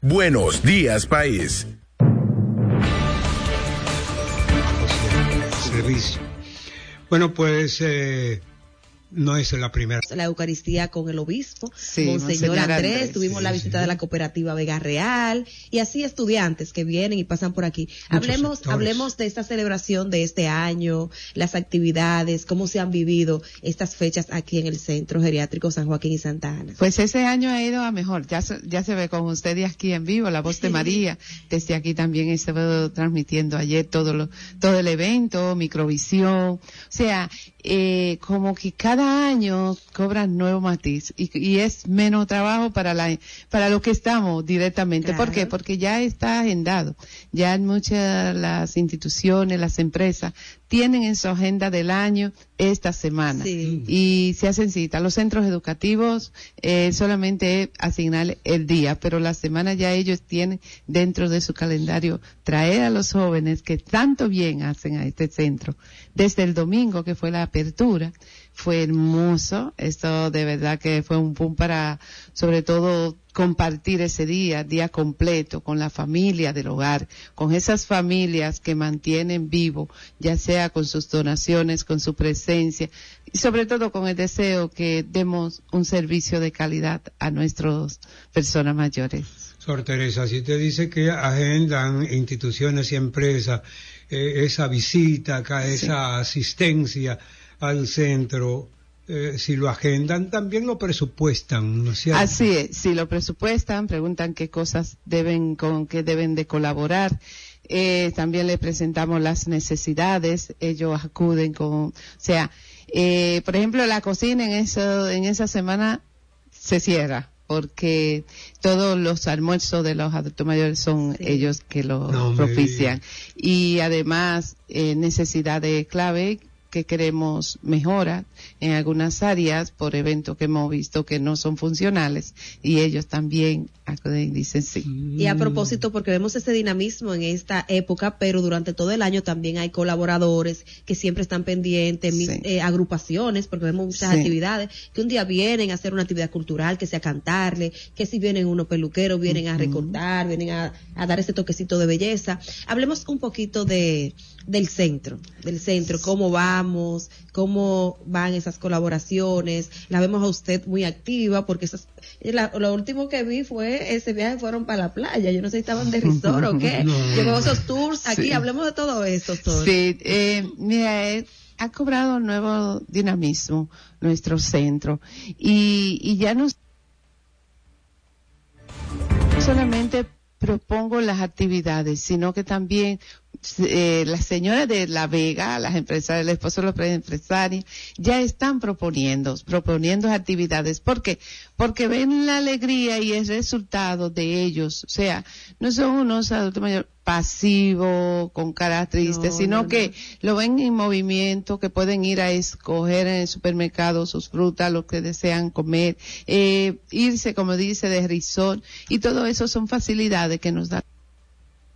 Buenos días, país. Servicio. Bueno, pues no es la primera. La Eucaristía con el obispo, sí, Monseñor Andrés, tuvimos sí, la visita de la cooperativa Vega Real, y así estudiantes que vienen y pasan por aquí. Hablemos de esta celebración de este año, las actividades, cómo se han vivido estas fechas aquí en el Centro Geriátrico San Joaquín y Santa Ana. Pues ese año ha ido a mejor, ya se ve con ustedes aquí en vivo, la voz de María, desde aquí también he estado transmitiendo ayer todo el evento, Microvisión, o sea, como que cada año cobran nuevo matiz y es menos trabajo para lo que estamos directamente. Claro. ¿Por qué? Porque ya está agendado. Ya muchas las instituciones, las empresas tienen en su agenda del año esta semana. Sí. Y se hacen cita. Los centros educativos solamente es asignar el día, pero la semana ya ellos tienen dentro de su calendario traer a los jóvenes que tanto bien hacen a este centro. Desde el domingo que fue la apertura, fue hermoso. Esto de verdad que fue un boom para, sobre todo, compartir ese día completo con la familia del hogar, con esas familias que mantienen vivo, ya sea con sus donaciones, con su presencia, y sobre todo con el deseo que demos un servicio de calidad a nuestras personas mayores. Sor Teresa, si te dice que agendan instituciones y empresas esa visita acá, sí, esa asistencia al centro, si lo agendan, también lo presupuestan, ¿no es cierto? Así es, si lo presupuestan, preguntan qué cosas con qué deben de colaborar. También le presentamos las necesidades, ellos acuden por ejemplo, la cocina en esa semana se cierra, porque todos los almuerzos de los adultos mayores son ellos que lo propician. Y además, necesidades clave que queremos mejorar en algunas áreas por eventos que hemos visto que no son funcionales, y ellos también acuden y dicen sí. Y a propósito, porque vemos ese dinamismo en esta época, pero durante todo el año también hay colaboradores que siempre están pendientes, agrupaciones, porque vemos muchas actividades, que un día vienen a hacer una actividad cultural, que sea cantarle, que si vienen unos peluqueros, vienen a recortar, vienen a dar ese toquecito de belleza. Hablemos un poquito del centro, cómo vamos, cómo van esas colaboraciones. La vemos a usted muy activa, porque lo último que vi fue ese viaje, fueron para la playa, yo no sé si estaban de resort o qué, llevó esos tours aquí, hablemos de todo eso. Sí, mira, ha cobrado nuevo dinamismo nuestro centro, y ya no solamente propongo las actividades, sino que también las señoras de La Vega, las empresarias, el esposo de los empresarios, ya están proponiendo actividades. ¿Por qué? Porque ven la alegría y el resultado de ellos. O sea, no son unos adultos mayores pasivos, con cara triste, sino que lo ven en movimiento, que pueden ir a escoger en el supermercado sus frutas, lo que desean comer, irse, como dice, de resort, y todo eso son facilidades que nos da